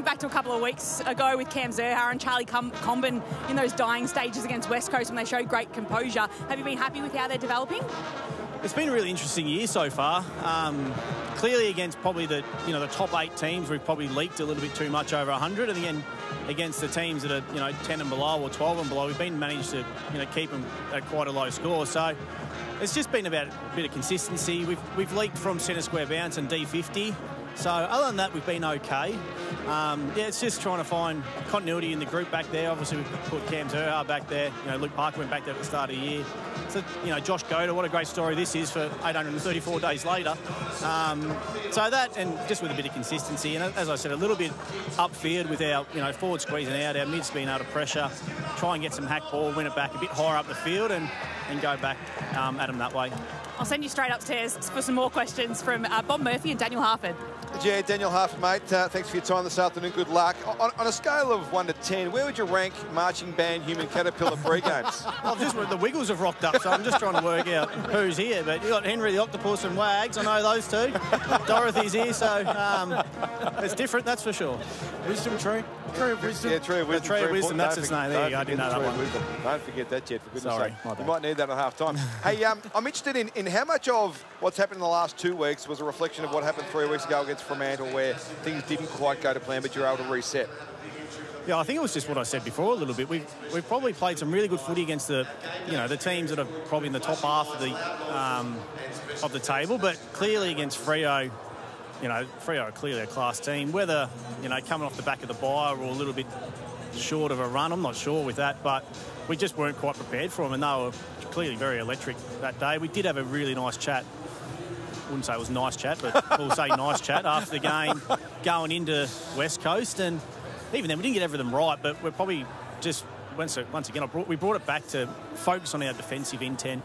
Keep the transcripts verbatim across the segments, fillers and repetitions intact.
back to a couple of weeks ago with Cam Zurhaar and Charlie Com- Comben in those dying stages against West Coast when they showed great composure. Have you been happy with how they're developing? It's been a really interesting year so far. Um, clearly against probably the you know the top eight teams, we've probably leaked a little bit too much over one hundred, and again against the teams that are you know ten and below or twelve and below, we've been managed to you know keep them at quite a low score. So it's just been about a bit of consistency. We've we've leaked from centre square bounce and D fifty. So other than that, we've been okay. Um, yeah, it's just trying to find continuity in the group back there. Obviously, we've put Cam Zurhaar back there. You know, Luke Parker went back there at the start of the year. So, you know, Josh Goda, what a great story this is for eight hundred thirty-four days later. Um, so that, and just with a bit of consistency. And as I said, a little bit upfield with our, you know, forward squeezing out, our mids being able to pressure, try and get some hack ball, win it back a bit higher up the field and, and go back um, at them that way. I'll send you straight upstairs for some more questions from uh, Bob Murphy and Daniel Harford. Yeah, Daniel Harford, mate, uh, thanks for your time this afternoon. Good luck. On, on a scale of one to ten, where would you rank marching band Human Caterpillar pre-games? Well, I've just the Wiggles have rocked up, so I'm just trying to work out who's here. But you got Henry the Octopus and Wags. I know those two. Dorothy's here, so um, it's different, that's for sure. Wisdom tree. Tree of wisdom. Yeah, tree of wisdom. Tree of wisdom, that's its name. There you go. I didn't know that one. Wisdom. Don't forget that, Jed, for goodness Sorry, sake. You might need that at half time. Hey, um, I'm interested in, in how much of what's happened in the last two weeks was a reflection of what happened three weeks ago against Fremantle, where things didn't quite go to plan, but you're able to reset. Yeah, I think it was just what I said before a little bit. We've, we've probably played some really good footy against the, you know, the teams that are probably in the top half of the um, of the table, but clearly against Freo, you know, Freo are clearly a class team. Whether, you know, coming off the back of the bye or a little bit short of a run, I'm not sure with that, but we just weren't quite prepared for them, and they were clearly very electric that day. We did have a really nice chat. Wouldn't say it was nice chat, but we'll say nice chat after the game going into West Coast, and even then we didn't get everything right, but we're probably just once, once again I brought, we brought it back to focus on our defensive intent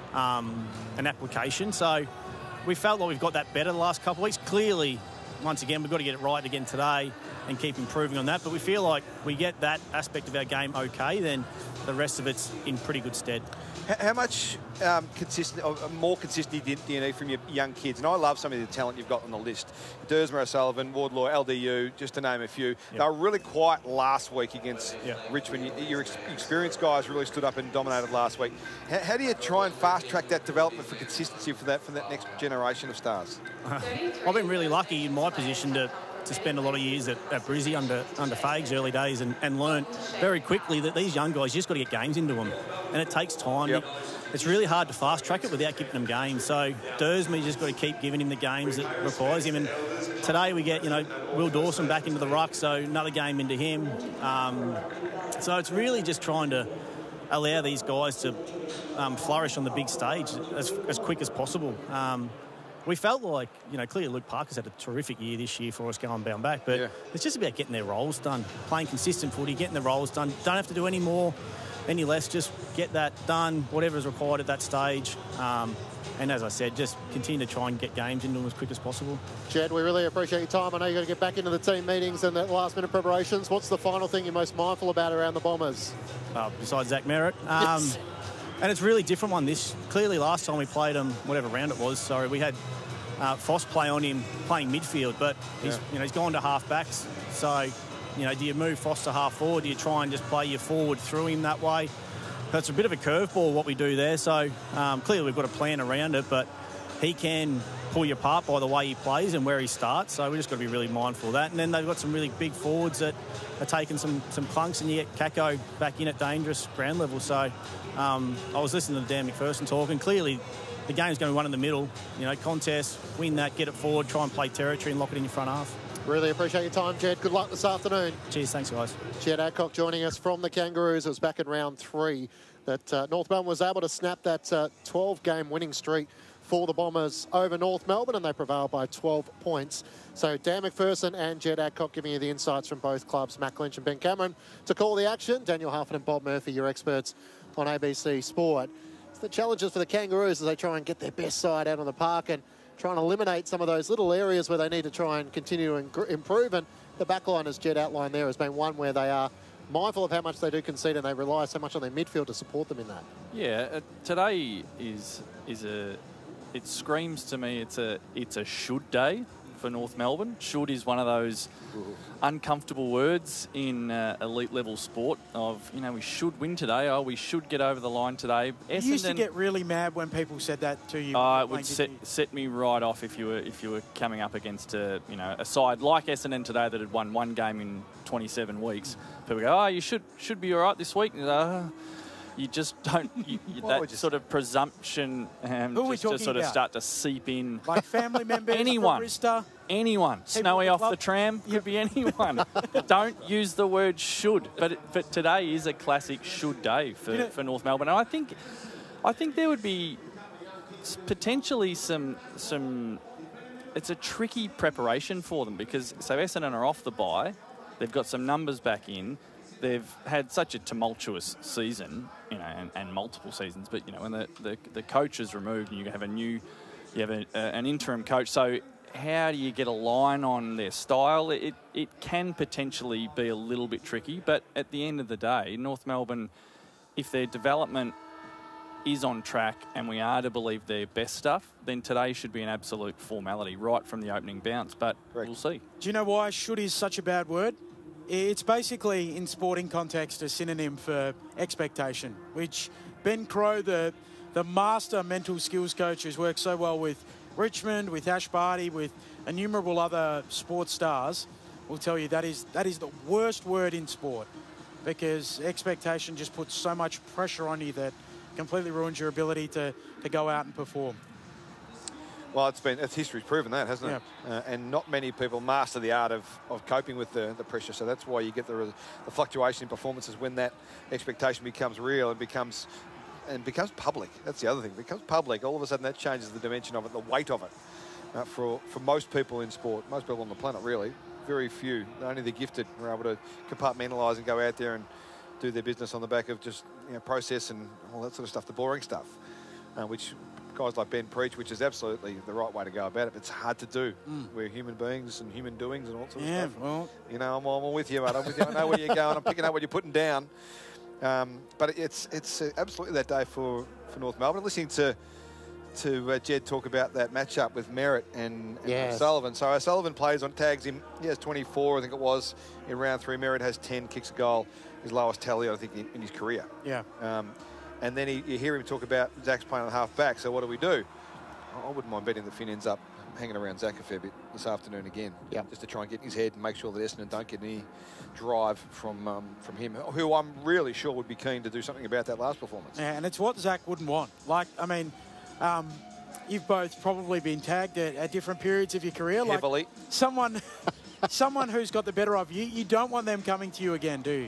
um, and application. So we felt like we've got that better the last couple of weeks. Clearly, once again, we've got to get it right again today and keep improving on that, but we feel like we get that aspect of our game okay, then the rest of it's in pretty good stead. How much um, consistent, or more consistency do you need from your young kids? And I love some of the talent you've got on the list. Dersmer O'Sullivan, Wardlaw, L D U, just to name a few. Yep. They were really quiet last week against yep. Richmond. Your experienced guys really stood up and dominated last week. How, how do you try and fast-track that development for consistency for that, for that next generation of stars? Uh, I've been really lucky in my position to to spend a lot of years at, at Brizzy under under Fags early days and, and learn very quickly that these young guys, you just got to get games into them. And it takes time. Yep. It's really hard to fast-track it without giving them games. So Dersmer, you just got to keep giving him the games that requires him. And today we get, you know, Will Dawson back into the ruck, so another game into him. Um, so it's really just trying to allow these guys to um, flourish on the big stage as, as quick as possible. Um, We felt like, you know, clearly Luke Parker's had a terrific year this year for us going bound back, but yeah. it's just about getting their roles done, playing consistent footy, getting the roles done. Don't have to do any more, any less, just get that done, whatever is required at that stage. Um, and as I said, just continue to try and get games into them as quick as possible. Jed, we really appreciate your time. I know you've got to get back into the team meetings and that last-minute preparations. What's the final thing you're most mindful about around the Bombers? Uh, besides Zach Merritt. Um, yes. And it's a really different one. This clearly last time we played him, whatever round it was, sorry, we had uh, Foss play on him playing midfield, but he's, yeah. you know, he's gone to half backs. So, you know, do you move Foss to half forward? Do you try and just play your forward through him that way? That's a bit of a curveball what we do there. So um, clearly we've got a plan around it, but he can pull you apart by the way he plays and where he starts. So we just got to be really mindful of that. And then they've got some really big forwards that are taking some some clunks, and you get Kako back in at dangerous ground level. So um, I was listening to Dan McPherson talking. Clearly the game's going to be one in the middle. You know, contest, win that, get it forward, try and play territory and lock it in your front half. Really appreciate your time, Jed. Good luck this afternoon. Cheers, thanks, guys. Jed Adcock joining us from the Kangaroos. It was back in round three that uh, North Melbourne was able to snap that twelve-game uh, winning streak for the Bombers over North Melbourne, and they prevailed by twelve points. So Dan McPherson and Jed Adcock giving you the insights from both clubs, Matt Lynch and Ben Cameron, to call the action. Daniel Harford and Bob Murphy, your experts on A B C Sport. It's the challenges for the Kangaroos as they try and get their best side out on the park and try and eliminate some of those little areas where they need to try and continue to improve. And the backline, as Jed outlined there, has been one where they are mindful of how much they do concede, and they rely so much on their midfield to support them in that. Yeah, uh, today is is a. It screams to me it's a it's a should day for North Melbourne. Should is one of those Ooh. uncomfortable words in uh, elite level sport of, you know, we should win today. Oh, we should get over the line today. You Essendon, used to get really mad when people said that to you. Uh, it would set, set me right off if you were if you were coming up against a, you know, a side like Essendon today that had won one game in twenty-seven weeks. People go, oh, you should should be all right this week. Uh, you just don't. You, you, that sort of presumption um, Who are we just to talking sort of about? start to seep in. Like family members, anyone, barista, anyone. Snowy off club. the tram could be anyone. Don't use the word should. But it, but today is a classic should day for, You know- for North Melbourne. And I think I think there would be s- potentially some some. It's a tricky preparation for them because so Essendon are off the bye. They've got some numbers back in. They've had such a tumultuous season, you know, and, and multiple seasons. But you know, when the, the the coach is removed and you have a new, you have a, uh, an interim coach. So how do you get a line on their style? It it can potentially be a little bit tricky. But at the end of the day, North Melbourne, if their development is on track and we are to believe their best stuff, then today should be an absolute formality right from the opening bounce. But Correct. we'll see. Do you know why should is such a bad word? It's basically, in sporting context, a synonym for expectation, which Ben Crow, the the master mental skills coach who's worked so well with Richmond, with Ash Barty, with innumerable other sports stars, will tell you that is that is the worst word in sport because expectation just puts so much pressure on you that completely ruins your ability to, to go out and perform. Well, it's been it's history's proven that, hasn't it? Yeah. Uh, and not many people master the art of, of coping with the, the pressure. So that's why you get the, the fluctuation in performances when that expectation becomes real and becomes and becomes public. That's the other thing. It becomes public. All of a sudden, that changes the dimension of it, the weight of it. Uh, for for most people in sport, most people on the planet, really, very few. Only the gifted are able to compartmentalise and go out there and do their business on the back of just you know, process and all that sort of stuff, the boring stuff, uh, which guys like Ben preach, which is absolutely the right way to go about it. But it's hard to do. Mm. We're human beings and human doings and all sorts Yeah, of stuff. well, You know, I'm, I'm with you, mate. I'm with you. I know where you're going. I'm picking up what you're putting down. Um, but it's it's uh, absolutely that day for, for North Melbourne. Listening to to uh, Jed talk about that matchup with Merritt and, and Yes. O'Sullivan. So O'Sullivan plays on, tags him. He has twenty-four, I think it was, in round three. Merritt has ten, kicks a goal. His lowest tally, I think, in, in his career. yeah. Um, and then he, you hear him talk about Zach's playing on half back. So what do we do? I wouldn't mind betting that Finn ends up hanging around Zach a fair bit this afternoon again, Yep. just to try and get in his head and make sure that Essendon don't get any drive from um, from him, who I'm really sure would be keen to do something about that last performance. Yeah, and it's what Zach wouldn't want. Like, I mean, um, you've both probably been tagged at, at different periods of your career. Like Heavily. Someone, someone who's got the better of you, you don't want them coming to you again, do you?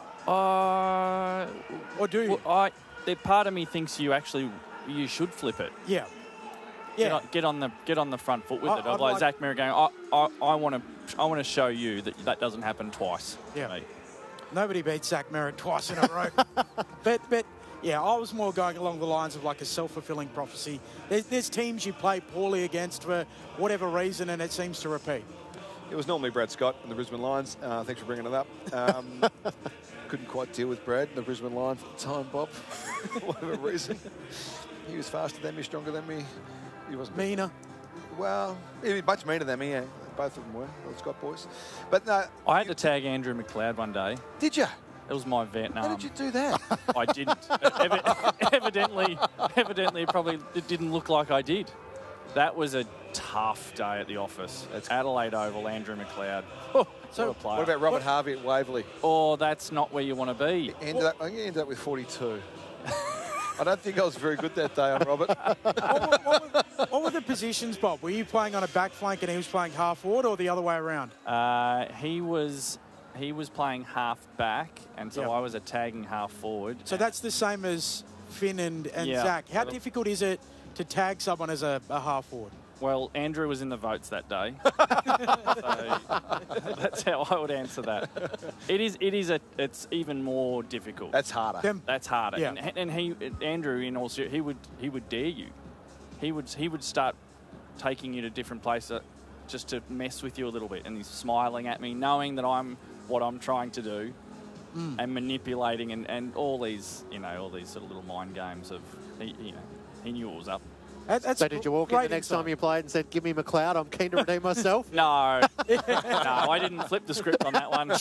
Uh, Or do you? well, I, there, part of me thinks you actually you should flip it. Yeah. Get, Yeah. on, get on the get on the front foot with I- it. I'd Of like like- Zach Merritt going, I I, I want to I want to show you that that doesn't happen twice. Yeah. to me. Nobody beats Zach Merritt twice in a row. but, but, yeah, I was more going along the lines of like a self-fulfilling prophecy. There's, there's teams you play poorly against for whatever reason, and it seems to repeat. It was normally Brad Scott in the Brisbane Lions. Uh, thanks for bringing it up. Um, couldn't quite deal with Brad in the Brisbane Lions at the time, Bob, for whatever reason. He was faster than me, stronger than me. He wasn't Meaner. Well, he was much meaner than me. Yeah. Both of them were, the Scott boys. But no, I had to tag Andrew McLeod one day. did you? It was my Vietnam. How did you do that? I didn't. Evi- evidently, evidently, it probably it didn't look like I did. That was a tough day at the office. It's Adelaide Oval, Andrew McLeod. Oh, So, what a player. What about Robert What- Harvey at Waverley? Oh, that's not where you want to be. He ended up, I think he ended up with forty-two. I don't think I was very good that day on Robert. what, were, what, were, what were the positions, Bob? Were you playing on a back flank and he was playing half forward, or the other way around? Uh, he was he was playing half back, and so Yeah. I was a tagging half forward. So that's the same as Finn and, and Yeah. Zach. How difficult is it to tag someone as a, a half forward? Well, Andrew was in the votes that day, so that's how I would answer that. It is it is a it's even more difficult. That's harder. Them, That's harder. Yeah. And, and he, Andrew, in all ser- he would he would dare you. He would he would start taking you to different places just to mess with you a little bit, and he's smiling at me, knowing that I'm what I'm trying to do, Mm. and manipulating and, and all these you know all these sort of little mind games of he, you know he knew it was up. That, that's So did you walk in great the next insight. time you played and said, give me McLeod, I'm keen to redeem myself? No, no, I didn't flip the script on that one.